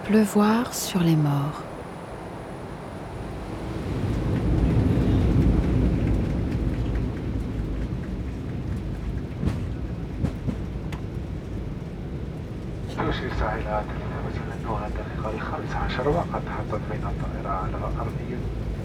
Pleuvoir sur les morts. تشير ساعات التلفزيون أنه الدقيقة الخامسة عشر وقد هبطت بين الطائرة على أرضية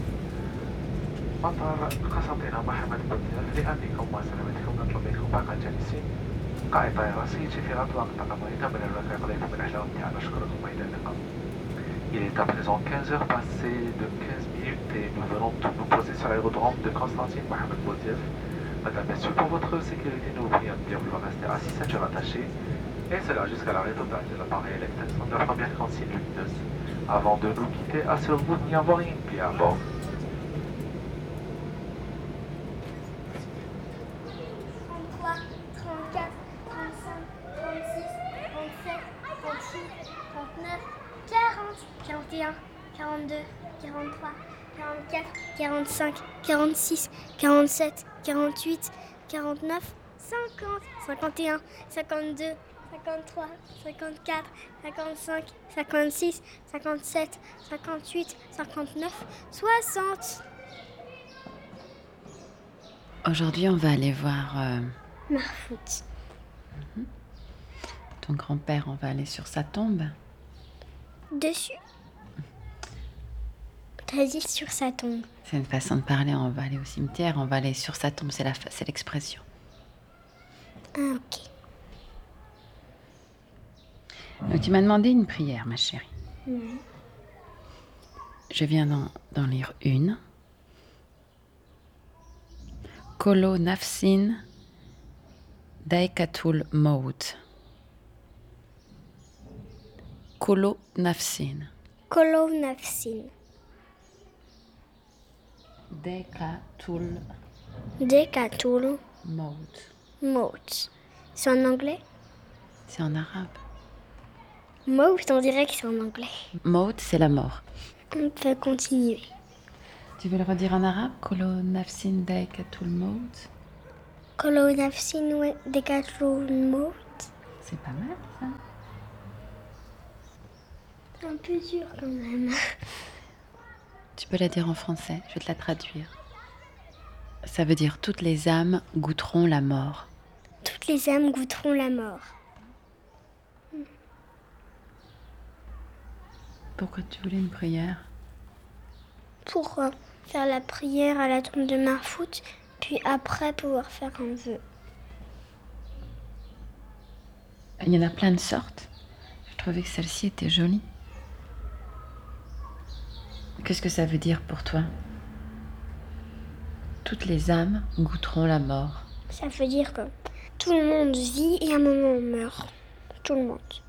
مطار قسنطينة محمد بن لأمنكم وسلامتكم نطلب منكم باقي الجالسين قائد طائرة سيجي في أطلاق تقامرين من الرفاق عليكم من أحلى وامتعان أشكركم وإلى اللقاء. Il est à présent 15 heures passées de 15 minutes et nous venons de nous poser sur l'aérodrome de Constantine Mohamed Boudiaf. Madame, Messieurs, pour votre sécurité, nous vous prions de bien vouloir rester assis, ceinture attachée, et cela jusqu'à l'arrêt total de l'appareil à l'extinction de la première consigne lumineuse. Avant de nous quitter, assurez-vous de n'y avoir rien de à bord. Quarante-deux, 43, 44, 45, 46, 47, 48, 49, 50, 51, 52, 53, 54, 55, 56, 57, 58, 59, 60. Aujourd'hui, on va aller voir Marfout. ton grand-père. On va aller sur sa tombe. Dessus. T'as dit sur sa tombe. C'est une façon de parler. On va aller au cimetière. On va aller sur sa tombe. C'est l'expression. Ah, ok. Donc, tu m'as demandé une prière, ma chérie. Ouais. Je viens d'en lire une. Kolo nafsin daikatul maut. Kolo nafsin. Kolo nafsin. Daikatul Dekatul maut. maut. C'est en anglais? C'est en arabe. Maut, on dirait que c'est en anglais. Maut, c'est la mort. On peut continuer. Tu veux le redire en arabe? Kolo nafsin daikatul maut. Kolo nafsin dekatul maut. C'est pas mal, ça. C'est un peu dur quand même. Tu peux la dire en français, je vais te la traduire. Ça veut dire toutes les âmes goûteront la mort. Toutes les âmes goûteront la mort. Pourquoi tu voulais une prière? Pour faire la prière à la tombe de Marfout, puis après pouvoir faire un vœu. Il y en a plein de sortes. Je trouvais que celle-ci était jolie. Qu'est-ce que ça veut dire pour toi? Toutes les âmes goûteront la mort. Ça veut dire que tout le monde vit et à un moment on meurt. Tout le monde.